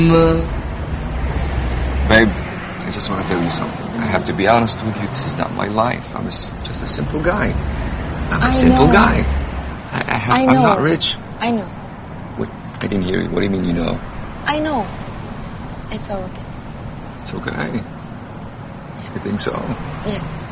Babe, I just want to tell you something. I have to be honest with you. This is not my life. I'm just a simple guy. I'm a simple guy. I'm not rich. I know. What? I didn't hear you. What do you mean you know? I know. It's all okay. It's okay. You think so? Yes.